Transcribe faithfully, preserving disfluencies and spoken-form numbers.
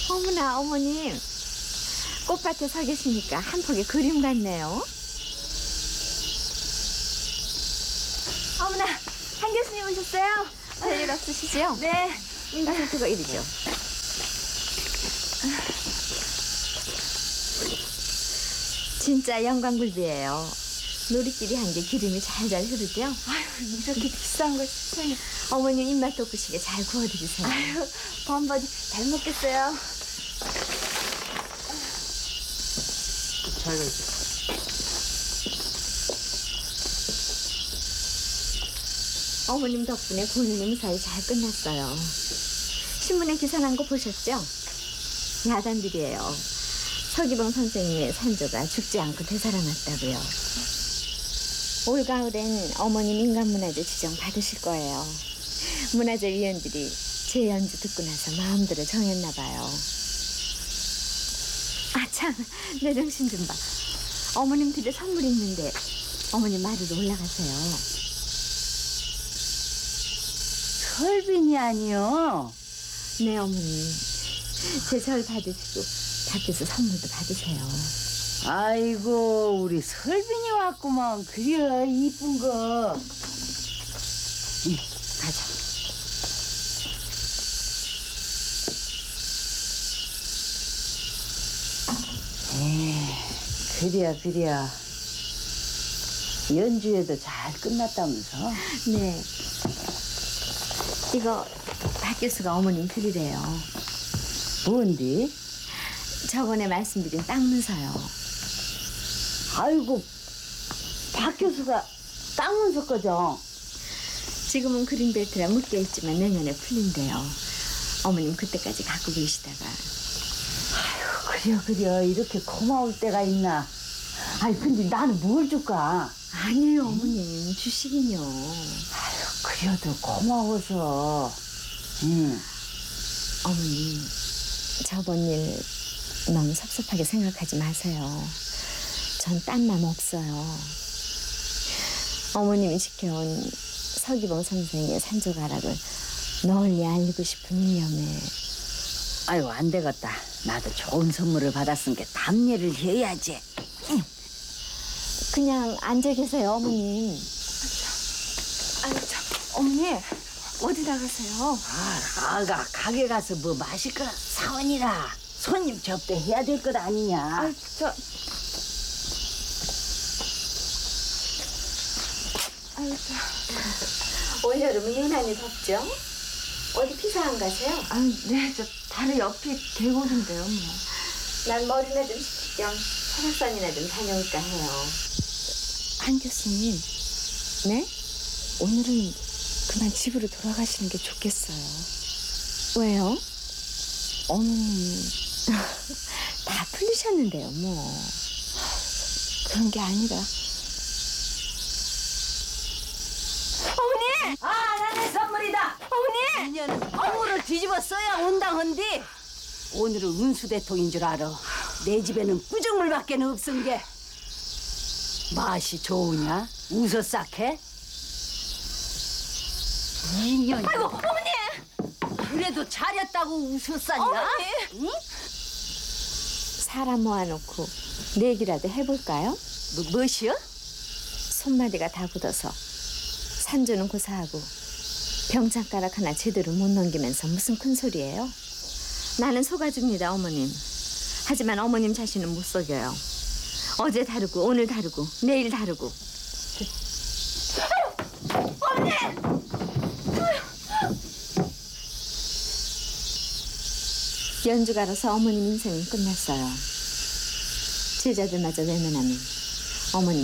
어머나, 어머님. 꽃밭에 서 계시니까 한 폭의 그림 같네요. 어머나, 한 교수님 오셨어요? 별일 없으시죠? 네. 인사 그거 이리죠. 진짜 영광굴비예요. 놀이끼리 한 게 기름이 잘잘 흐르죠? 아유, 이렇게 비싼 걸 세상에. 어머님 입맛 돋구시게 잘 구워드리세요. 아유, 범버디 잘 먹겠어요. 잘 가요. 어머님 덕분에 고인의 무사히 잘 끝났어요. 신문에 기사 난 거 보셨죠? 야단들이에요. 서기봉 선생님의 산조가 죽지 않고 되살아났다고요. 올가을엔 어머님 인간문화재 지정 받으실 거예요. 문화재 위원들이 제 연주 듣고 나서 마음대로 정했나 봐요. 아 참, 내 정신 좀 봐. 어머님 집에 선물 있는데 어머님 마루로 올라가세요. 설빈이 아니요. 네, 어머님. 제 절 받으시고 밖에서 선물도 받으세요. 아이고, 우리 설빈이 왔구만. 그래, 이쁜 거. 응, 가자. 에, 그래야, 그래야. 연주회도 잘 끝났다면서? 네. 이거 박 교수가 어머님 드리래요. 뭔데? 저번에 말씀드린 땅 문서요. 아이고, 박 교수가 땅 문서 거죠? 지금은 그린벨트라 묶여있지만 내년에 풀린대요. 어머님 그때까지 갖고 계시다가. 그래, 그래. 이렇게 고마울 때가 있나? 아니, 근데 나는 뭘 줄까? 아니에요, 어머님. 주식이요. 아유, 그래도 고마워서. 응. 어머님, 저번 일 너무 섭섭하게 생각하지 마세요. 전 딴 맘 없어요. 어머님이 지켜온 서기봉 선생의 산조가락을 널리 알리고 싶은 일념에. 아유, 안 되겠다. 나도 좋은 선물을 받았으니까 답례를 해야지. 응. 그냥 앉아 계세요, 어머님. 아유, 참. 어머니, 어디 나가세요? 아, 아가 가게 가서 뭐 마실 거라 사원이라. 손님 접대해야 될 것 아니냐. 아, 저... 아유, 저... 올여름은 유난히 덥죠? 어디 피서 안 가세요? 아, 네, 저 바로 옆이 계곡인데요, 뭐. 난 머리나 좀 식힐 겸 설악산이나 좀 다녀올까 해요. 한 교수님. 네? 오늘은 그만 집으로 돌아가시는 게 좋겠어요. 왜요? 어머님 다 풀리셨는데요, 뭐. 그런 게 아니라. 어머니! 아, 나의 선물이다. 어머니! 인연은 똥으로 뒤집어 써야 온당한디. 오늘은 운수대통인 줄 알아. 내 집에는 꾸정물밖에 없은 게. 맛이 좋으냐? 웃어 싹해? 인연. 아이고, 어머니! 그래도 잘했다고 웃어 쌌냐? 어머니! 응? 사람 모아놓고 내기라도 해볼까요? 뭐, 무엇이요? 손마디가 다 굳어서 산조는 고사하고 병장가락 하나 제대로 못 넘기면서 무슨 큰 소리예요? 나는 속아줍니다, 어머님. 하지만 어머님 자신은 못 속여요. 어제 다르고 오늘 다르고 내일 다르고. 어머니! 연주가라서 어머님 인생은 끝났어요. 제자들마저 외면하면 어머님